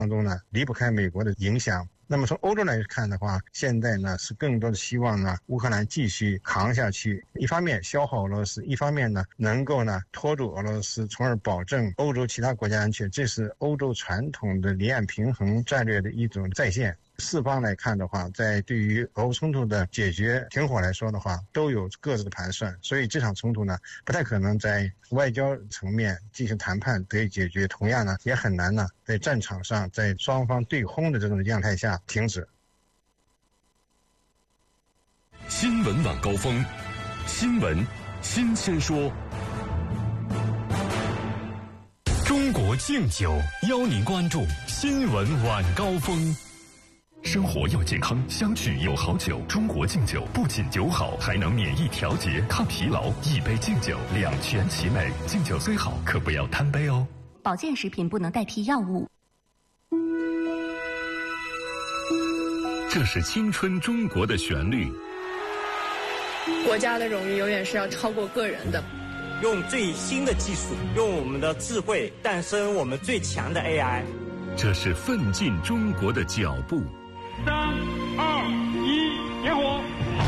当中呢，离不开美国的影响。那么从欧洲来看的话，现在呢是更多的希望呢乌克兰继续扛下去，一方面消耗俄罗斯，一方面呢能够呢拖住俄罗斯，从而保证欧洲其他国家安全。这是欧洲传统的离岸平衡战略的一种再现。四方来看的话，在对于俄乌冲突的解决停火来说的话，都有各自的盘算，所以这场冲突呢不太可能在外交层面进行谈判得以解决，同样呢也很难呢在战场上在双方对轰的这种样态下停止。 新闻晚高峰，新闻新鲜说。中国敬酒邀您关注新闻晚高峰。生活要健康，相聚有好酒。中国敬酒不仅酒好，还能免疫调节、抗疲劳。一杯敬酒，两全其美。敬酒虽好，可不要贪杯哦。 保健食品不能代替药物。 这是青春中国的旋律。 国家的荣誉永远是要超过个人的。 用最新的技术，用我们的智慧诞生我们最强的 AI。 这是奋进中国的脚步。 3、2、1，点火！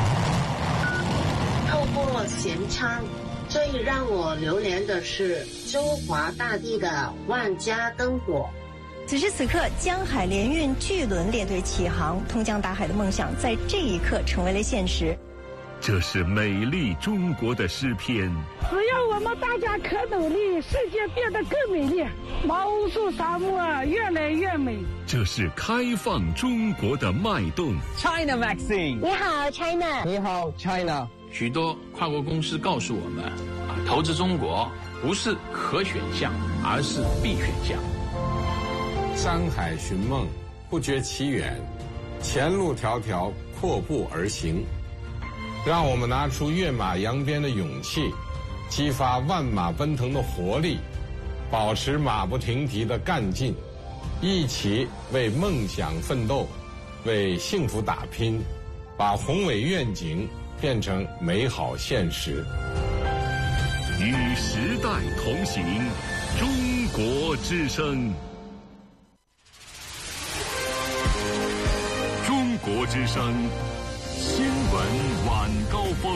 透过舷窗，最让我流连的是中华大地的万家灯火。 此时此刻，江海联运巨轮列队起航，通江达海的梦想在这一刻成为了现实。 这是美丽中国的诗篇。 只要我们大家可努力，世界变得更美丽，毛乌素沙漠越来越美。 这是开放中国的脉动。 China Vaccine， 你好 China， 你好 China。 许多跨国公司告诉我们，投资中国不是可选项，而是必选项。 山海寻梦，不觉其远，前路迢迢，阔步而行。让我们拿出跃马扬鞭的勇气，激发万马奔腾的活力，保持马不停蹄的干劲，一起为梦想奋斗，为幸福打拼，把宏伟愿景变成美好现实。 与时代同行，中国之声。中国之声新闻晚高峰。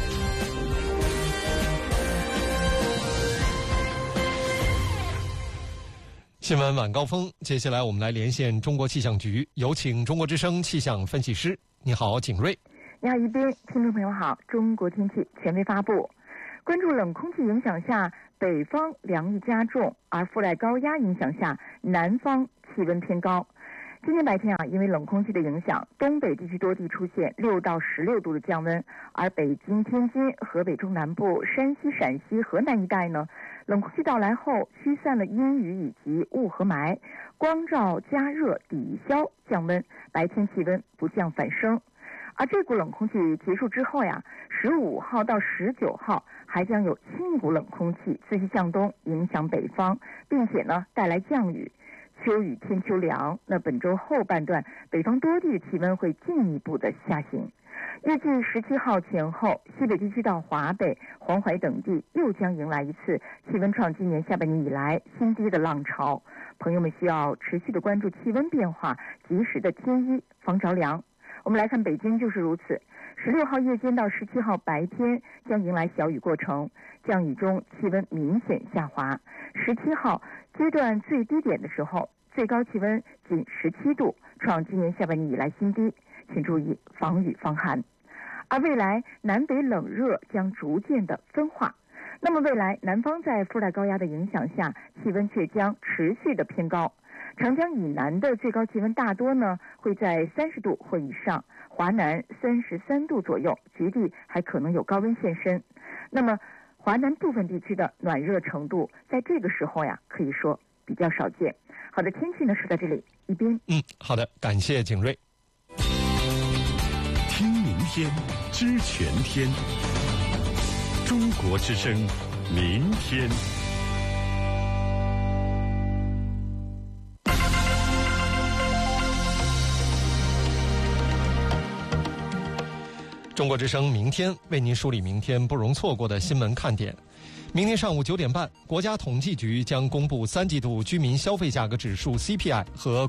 新闻晚高峰，接下来我们来连线中国气象局，有请中国之声气象分析师。你好，景睿。 你好，一斌，听众朋友好。中国天气权威发布，关注冷空气影响下，北方凉意加重，而附带高压影响下，南方气温偏高。今天白天因为冷空气的影响，东北地区多地出现6到16度的降温，而北京、天津、河北中南部、山西、陕西、河南一带呢，冷空气到来后驱散了阴雨以及雾和霾，光照加热抵消降温，白天气温不降反升。而这股冷空气结束之后15号到19号还将有轻股冷空气自西向东影响北方，并且呢带来降雨。秋雨天秋凉，那本周后半段北方多地的气温会进一步的下行。预计17号前后，西北地区到华北、黄淮等地又将迎来一次气温创今年下半年以来新低的浪潮。朋友们需要持续的关注气温变化，及时的添衣，防着凉。我们来看北京就是如此，16号夜间到17号白天将迎来小雨过程，降雨中气温明显下滑。17号阶段最低点的时候，最高气温仅17度，创今年下半年以来新低，请注意防雨防寒。而未来南北冷热将逐渐的分化，那么未来南方在附带高压的影响下，气温却将持续的偏高。长江以南的最高气温大多呢会在30度或以上，华南33度左右，局地还可能有高温现身。那么华南部分地区的暖热程度在这个时候可以说比较少见。好的，天气呢说到这里，一边。 好的，感谢景睿。 听明天，知全天。中国之声，明天。 中国之声明天为您梳理明天不容错过的新闻看点。 明天上午9点半，国家统计局将公布3季度居民消费价格指数 CPI 和